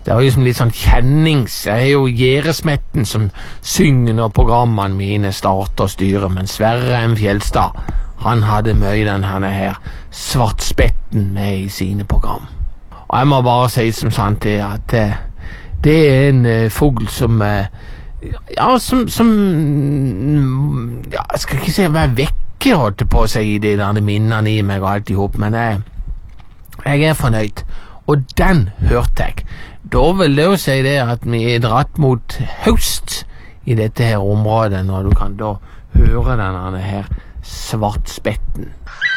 Det er liksom litt sånn kjennings. Jeg er jo Gjeresmetten som synger når programmene mine starter og styrer, men Sverre M. Fjeldstad, han hadde mye den her svartspetten med i sine program. Og jeg må bare si som sant det, at det er en fugl som jeg skal ikke si å være vekke, holdt på å si, det der det minnene i meg og alt ihop, men jeg er fornøyd. Og den hørte jeg. Da vil det jo si det at vi er dratt mot høst i dette her området, når du kan da høre denne her svartspetten.